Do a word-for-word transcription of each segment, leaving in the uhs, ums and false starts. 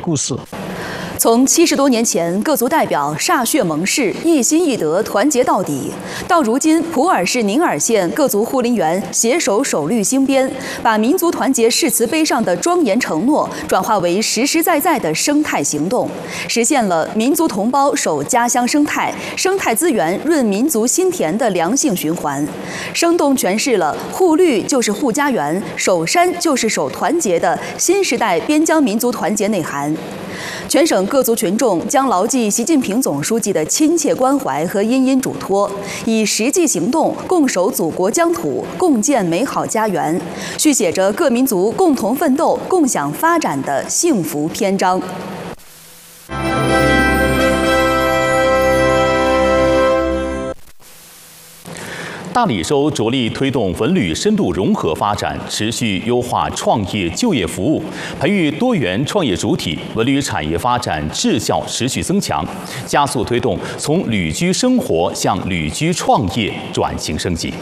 故事。 从七十多年前各族代表歃血盟誓、一心一德、团结到底，到如今普洱市宁洱县各族护林员携手守律兴边，把民族团结誓词碑上的庄严承诺转化为实实在在的生态行动，实现了民族同胞守家乡生态、生态资源润民族心田的良性循环，生动诠释了护绿就是护家园、守山就是守团结的新时代边疆民族团结内涵。全省各族群众将牢记习近平总书记的亲切关怀和殷殷嘱托，以实际行动共守祖国疆土，共建美好家园，续写着各民族共同奋斗、共享发展的幸福篇章。 大理州着力推动文旅深度融合发展，持续优化创业就业服务，培育多元创业主体，文旅产业发展质效持续增强，加速推动从旅居生活向旅居创业转型升级。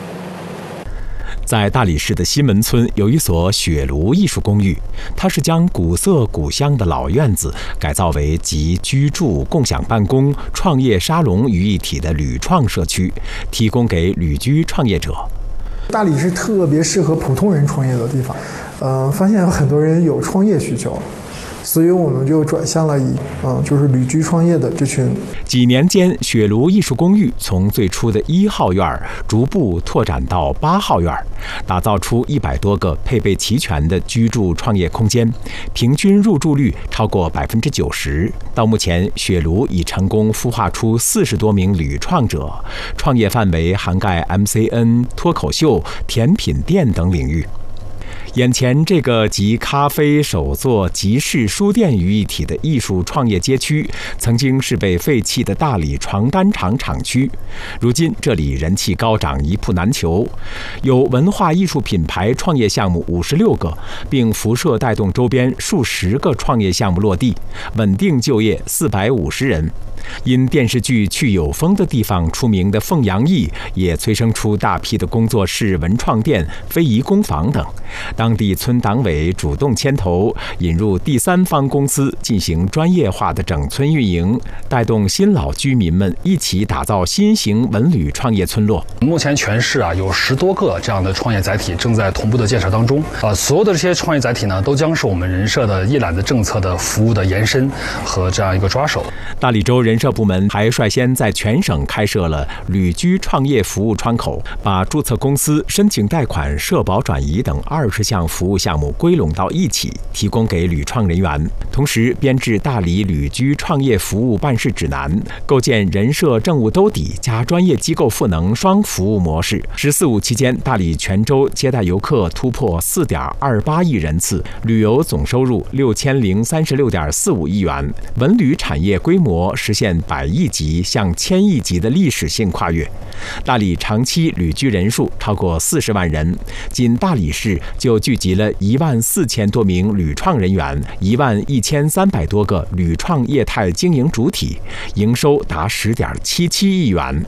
在大理市的西门村有一所雪庐艺术公寓，它是将古色古香的老院子改造为集居住、共享办公、创业沙龙于一体的旅创社区，提供给旅居创业者。 大理是特别适合普通人创业的地方，呃，发现有很多人有创业需求。所以我们就转向了以嗯、呃，就是旅居创业的这群。 几年间，雪庐艺术公寓从最初的一号院逐步拓展到八号院，打造出一百多个配备齐全的居住创业空间，平均入住率超过百分之九十。到目前，雪庐已成功孵化出四十多名旅创者，创业范围涵盖 M C N、脱口秀、甜品店等领域。眼前这个集咖啡、手作、集市、书店于一体的艺术创业街区，曾经是被废弃的大理床单厂厂区，如今这里人气高涨，一铺难求，有文化艺术品牌创业项目五十六个，并辐射带动周边数十个创业项目落地，稳定就业四百五十人。因电视剧《去有风的地方》出名的凤阳驿，也催生出大批的工作室、文创店、非遗工坊等。当地村党委主动牵头，引入第三方公司进行专业化的整村运营，带动新老居民们一起打造新型文旅创业村落。 目前全市啊有十多个这样的创业载体正在同步的建设当中。啊，所有的这些创业载体呢，都将是我们人社的一揽子政策的服务的延伸和这样一个抓手。 大理州人社部门还率先在全省开设了旅居创业服务窗口，把注册公司、申请贷款、社保转移等二十项服务项目归拢到一起，提供给旅创人员。同时编制大理旅居创业服务办事指南，构建人社政务兜底加专业机构赋能双服务模式。十四五期间，大理全州接待游客突破四点二八亿人次，旅游总收入六千零三十六点四五亿元，文旅产业规模实现百亿级向千亿级的历史性跨越。大理长期旅居人数超过四十万人，仅大理市就聚集了一万四千多名旅创人员，一万一千三百多个旅创业态经营主体，营收达十点七七亿元。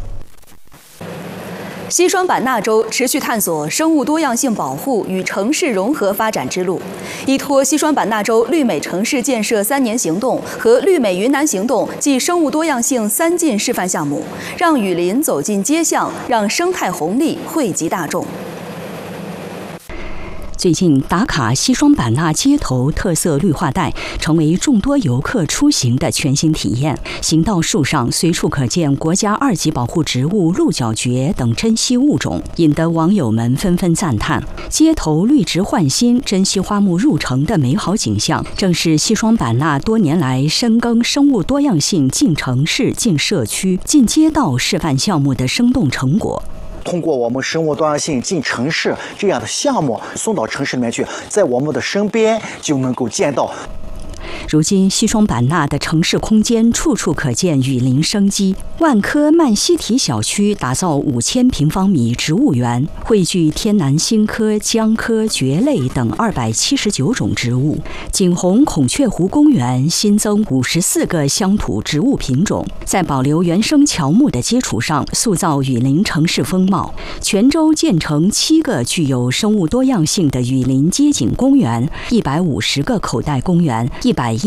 西双版纳州持续探索生物多样性保护与城市融合发展之路，依托西双版纳州绿美城市建设三年行动和绿美云南行动暨生物多样性三进示范项目，让雨林走进街巷，让生态红利惠及大众。 最近，打卡西双版纳街头特色绿化带成为众多游客出行的全新体验。行道树上随处可见国家二级保护植物鹿角蕨等珍稀物种，引得网友们纷纷赞叹：街头绿植焕新、珍稀花木入城的美好景象，正是西双版纳多年来深耕生物多样性进城市、进社区、进街道示范项目的生动成果。 通过我们生物多样性进城市这样的项目送到城市里面去，在我们的身边就能够见到。 如今，西双版纳的城市空间处处可见雨林生机。万科曼西提小区打造五千平方米植物园，汇聚天南星科、姜科、蕨类等二百七十九种植物。景洪孔雀湖公园新增五十四个乡土植物品种，在保留原生乔木的基础上，塑造雨林城市风貌。全州建成七个具有生物多样性的雨林街景公园，一百五十个口袋公园，一百